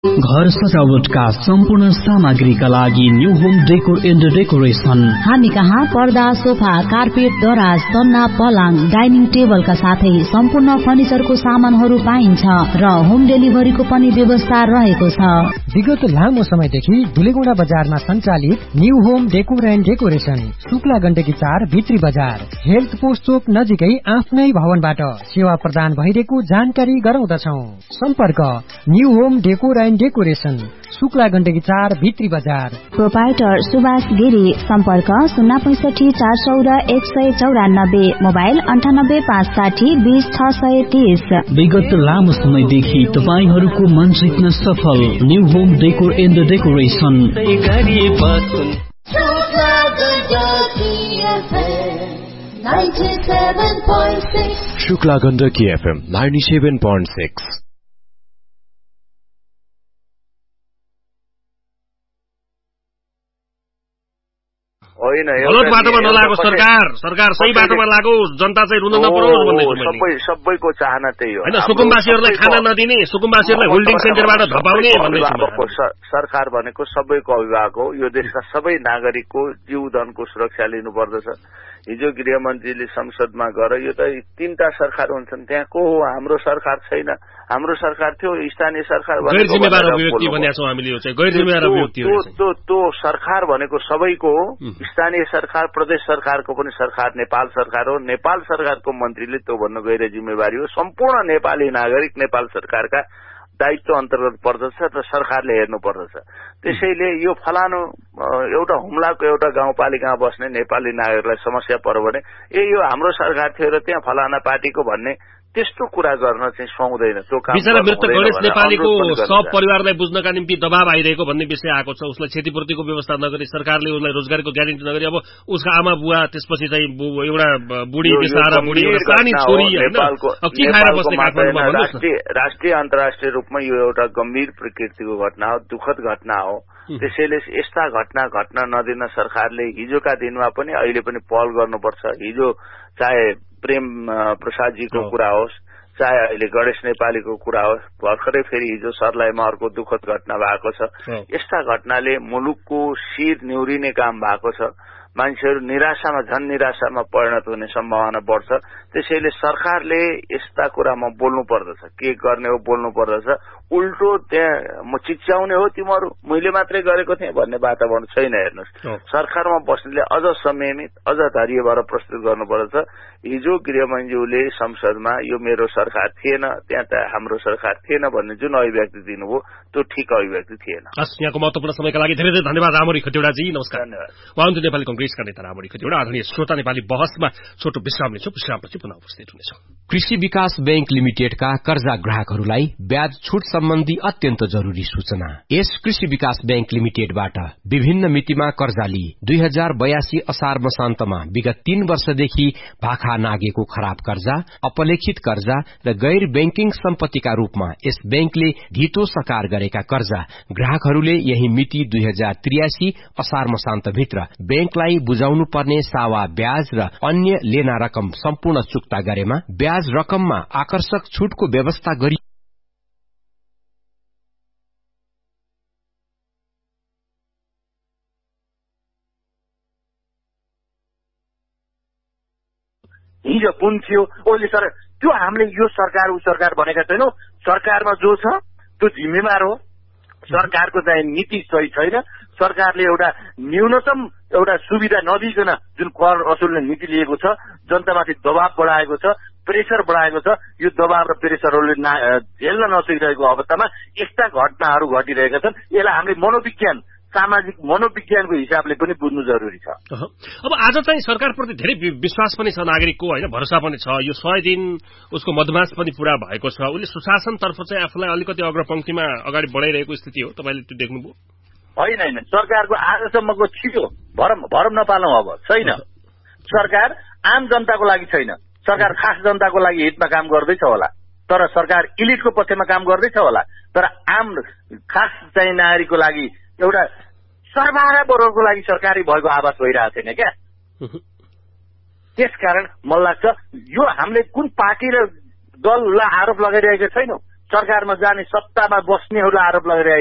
घर सजावटका सम्पूर्ण सामग्रीका लागि new home decor and decoration. हामी कहाँ पर्दा, सोफा, कार्पेट, दराज, तन्ना, पलङ, डाइनिङ टेबलका साथै सम्पूर्ण फर्निचरको सामानहरू पाइन्छ र होम डेलिभरीको पनि व्यवस्था रहेको छ। विगत लामो समयदेखि धुलेगुडा बजारमा सञ्चालित new home decor and decoration, Shukla Gandaki 4 भित्री बजार, हेल्थ पोस्ट चोक नजिकै आफ्नै भवनबाट सेवा प्रदान भइरहेको जानकारी गराउँदछौं। सम्पर्क new home decor and decoration, Shukla Gandaki 4 भित्री बजार। प्रोपाइटर सुभाष गिरी। सम्पर्क 065 400 194, मोबाइल 98 560 20 630। विगत लामो समयदेखि तपाईहरूको मन जित्न सफल new home decor and decoration. Shukla Gandaki FM 97.6। गलत बाटोमा नलागो सरकार सही बाटोमा लागो, जनता चाहिँ रुन नपरोस् भन्दै सबैको चाहना त्यही हो। हैन, सुकुम्बासीहरूलाई खाना नदिने, सुकुम्बासीहरूलाई होल्डिङ सेन्टरबाट धपाउने भन्दै सरकार भनेको सबैको अभिभावक हो। यो देशका सबै नागरिकको जीवधनको सुरक्षा लिनुपर्दछ। हिजो गृहमन्त्रीले संसदमा गएर यो त 3टा सरकार हुन्छन्, त्यहाँ को हो? हाम्रो सरकार छैन। हाम्रो सरकार थियो स्थानीय सरकार गैर जिम्मेवार अभिव्यक्ति भनेको छौं हामीले। यो चाहिँ गैर जिम्मेवार अभिव्यक्ति हो। त्यो सरकार भनेको सबैको हो। स्थानीय सरकार, प्रदेश सरकारको पनि सरकार नेपाल सरकार हो। नेपाल सरकारको मन्त्रीले त्यो भन्नु गैर जिम्मेवारी हो। सम्पूर्ण नेपाली नागरिक नेपाल सरकारका दायित्व अन्तर्गत पर्दछ र सरकारले हेर्नु पर्दछ। त्यसैले यो फलानु एउटा हुम्लाको एउटा गाउँपालिकामा बस्ने नेपाली नागरिकलाई समस्या पर्यो भने यो हाम्रो सरकार थियो र त्यहाँ फलाना पार्टीको भन्ने त्यस्तो कुरा गर्न चाहिँ सुहाउँदैन। त्यो काम बिचरा मृत गणेश नेपालीको सब परिवारलाई बुझ्नका निम्ति दबाब आइरहेको भन्ने विषय आएको छ। उसलाई क्षतिपूर्तिको व्यवस्था नगरी, सरकारले उसलाई रोजगारीको ग्यारेन्टी नगरी, अब उसका आमा बुवा, त्यसपछि चाहिँ एउटा बुढी बेसारा बुढी, एउटा सानी छोरी हैन, अब के खाएर बस्ने काठमाडौँमा भन्नुस् न। राष्ट्रिय अन्तर्राष्ट्रिय रूपमा यो एउटा गम्भीर प्रकृतिको घटना हो, दुःखद घटना हो। त्यसैले यस्ता घटना घट्न नदिन सरकारले हिजोका दिनमा पनि अहिले पनि पहल गर्नुपर्छ। हिजो चाहे प्रेम प्रसादजीको कुरा होस्, चाहे अहिले गणेश नेपालीको कुरा होस्, भर्खरै फेरि हिजो सर्लाहीमा अर्को दुःखद घटना भएको छ। यस्ता घटनाले मुलुकको शिर निहुरिने काम भएको छ। मान्छेहरू निराशामा झन् निराशामा परिणत हुने सम्भावना बढ्छ। त्यसैले सरकारले यस्ता कुरामा बोल्नु पर्दछ। के गर्ने हो बोल्नु पर्दछ। उल्टो त्यहाँ म चिच्याउने हो तिमीहरू, मैले मात्रै गरेको थिएँ भन्ने वातावरण छैन। हेर्नुहोस्, सरकारमा बस्नेले अझ संयमित, अझ धैर्य भएर प्रस्तुत गर्नुपर्दछ। हिजो गृहमन्त्रीले संसदमा यो मेरो सरकार थिएन, त्यहाँ त हाम्रो सरकार थिएन भन्ने जुन अभिव्यक्ति दिनुभयो त्यो ठिक अभिव्यक्ति थिएन। यहाँको महत्वपूर्ण समयका लागि धेरै धेरै धन्यवाद रामरी खतिवड़ाजी। नमस्कार। उहाँ हुनुहुन्थ्यो नेपाली कंग्रेसका नेता रामरी खतिवड़ा। आदरणीय श्रोता, नेपाली बहसमा छोटो विश्राम लिन्छौं। विश्रामपछि पुनः उपस्थित हुनेछौं। कृषि विकास बैंक लिमिटेडका कर्जा ग्राहकहरूलाई ब्याज छुट सम्बन्धी अत्यन्त जरुरी सूचना। यस कृषि विकास बैंक लिमिटेडबाट विभिन्न मितिमा कर्जा लिई 2082 असार मसान्तमा विगत 3 वर्षदेखि भाखा नागेको खराब कर्जा, अपलेखित कर्जा र गैर बैंकिङ सम्पत्तिका रूपमा यस बैंकले ढितो सकार गरेका कर्जा ग्राहकहरूले यही मिति 2083 असार मसान्त भित्र बैंकलाई बुझाउनु पर्ने सावा ब्याज र अन्य लेना रकम सम्पूर्ण चुक्ता गरेमा ब्याज रकममा आकर्षक छुटको व्यवस्था गरी हिजो कुन थियो ओली सर, त्यो हामीले यो सरकार उ सरकार भनेका छैनौं। सरकारमा जो छ त्यो जिम्मेवार हो। सरकारको चाहिँ नीति सही छैन। सरकारले एउटा न्यूनतम एउटा सुविधा नदिकन जुन कर असुल्ने नीति लिएको छ, जनतामाथि दबाव बढाएको छ, प्रेसर बढाएको छ। यो दबाव र प्रेसरहरूले झेल्न नसकिरहेको अवस्थामा यस्ता घटनाहरू घटिरहेका छन्। यसलाई हामीले मनोविज्ञान, सामाजिक मनोविज्ञानको हिसाबले पनि बुझ्नु जरुरी छ। अब आज चाहिँ सरकारप्रति धेरै विश्वास पनि छ नागरिकको, हैन, भरोसा पनि छ। यो 100 दिन उसको मधुमास पनि पूरा भएको छ। उसले सुशासनतर्फ चाहिँ आफूलाई अलिकति अग्रपंक्तिमा अगाडि बढाइरहेको स्थिति हो। तपाईले त्यो देख्नुभयो? होइन, सरकारको आजसम्मको छिटो भरम नपालौं। अब छैन सरकार, आम जनताको लागि छैन। सरकार खास जनताको लागि हितमा काम गर्दैछ होला, तर सरकार इलिटको पक्षमा काम गर्दैछ होला, तर आम खास चाहिँ नागरिकको लागि एउटा सर्वहारा वर्गको लागि सरकारी भएको आवाज भइरहेको छैन क्या। त्यसकारण मलाई लाग्छ यो हामीले कुन पार्टी र दललाई आरोप लगाइरहेका छैनौं। सरकारमा जाने सत्तामा बस्नेहरूलाई आरोप लगाइरहेको